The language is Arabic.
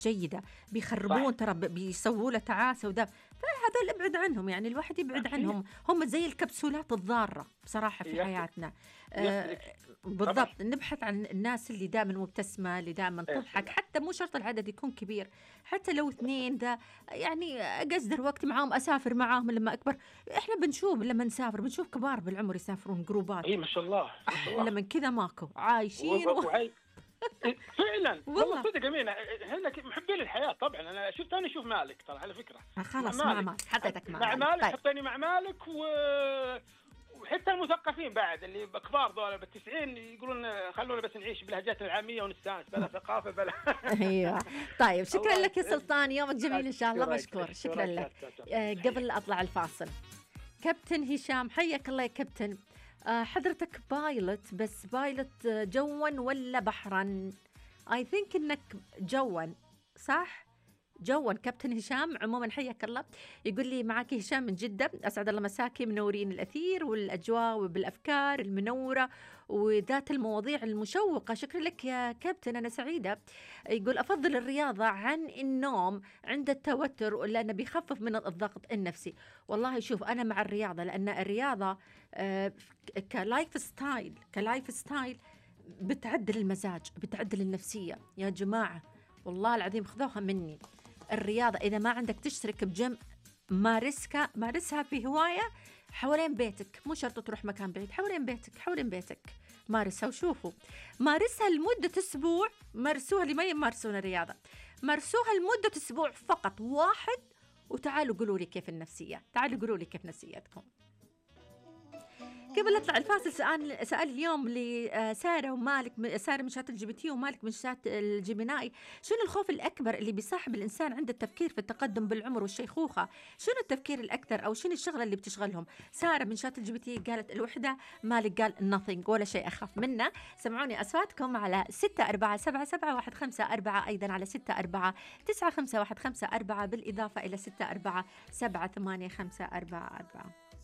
جيدة، صح. بيخربون ترى، بيسووا له تعاسة وده، فهذول ابعد عنهم، يعني الواحد يبعد أكيد. عنهم، هم زي الكبسولات الضارة بصراحة في يس. حياتنا. آه، يسلك. طبعا. بالضبط، نبحث عن الناس اللي دائما مبتسمة، اللي دائما يا تضحك، سلام. حتى مو شرط العدد يكون كبير، حتى لو اثنين ذا، يعني أقدر وقت معاهم، أسافر معاهم لما أكبر. إحنا بنشوف لما نسافر بنشوف كبار بالعمر يسافرون جروبات، اي ما شاء الله، ما شاء الله. أحلى من كذا ماكو عايشين وعي. فعلا والله والله. صدق امين. احنا محبين للحياه طبعا. انا شفت، انا اشوف مالك ترى على فكره. مع خلاص مع مالك. مالك، حطيتك مع مع مالك. مالك، طيب حطيني مع مالك وحتى المثقفين بعد اللي كبار ذولا بالتسعين يقولون خلونا بس نعيش بلهجاتنا العاميه ونستانس بلا ثقافه بلا. ايوه. طيب شكرا الله لك يا يسعدك. سلطان، يومك جميل ان شاء الله، مشكور، شكرا اشكرك. لك. قبل اطلع الفاصل، كابتن هشام حياك الله يا كابتن. حضرتك بايلوت، بس بايلوت جوا ولا بحرا؟ اي ثينك انك جوا، صح؟ جوا كابتن هشام. عموما حياك الله. يقول لي معك هشام من جدة، أسعد الله مساكي، منورين الأثير والأجواء وبالأفكار المنورة وذات المواضيع المشوقة. شكرا لك يا كابتن، أنا سعيدة. يقول أفضل الرياضة عن النوم عند التوتر لأنه بيخفف من الضغط النفسي. والله شوف، أنا مع الرياضة، لأن الرياضة كلايف ستايل بتعدل المزاج، بتعدل النفسية يا جماعة، والله العظيم خذوها مني. الرياضة إذا ما عندك تشترك بجيم، مارسها في هواية حوالين بيتك، مو شرط تروح مكان بعيد، حوالين بيتك مارسها. وشوفوا، مارسها لمدة أسبوع، مارسوها اللي ما يمارسون الرياضة، مارسوها لمدة أسبوع فقط واحد، وتعالوا قولوا لي كيف النفسية، تعالوا قولوا لي كيف نفسيتكم. قبل اطلع الفاصل، سأل اليوم لسارة ومالك، سارة من شات الجي ومالك من شات الجيميناي، شنو الخوف الأكبر اللي بيصاحب الإنسان عند التفكير في التقدم بالعمر والشيخوخة؟ شنو التفكير الأكثر أو شنو الشغلة اللي بتشغلهم؟ سارة من شات الجي قالت الوحدة، مالك قال nothing، ولا شيء أخاف منه. سمعوني أصواتكم على 64777154، أيضا على 64951554، بالإضافة إلى 64788544.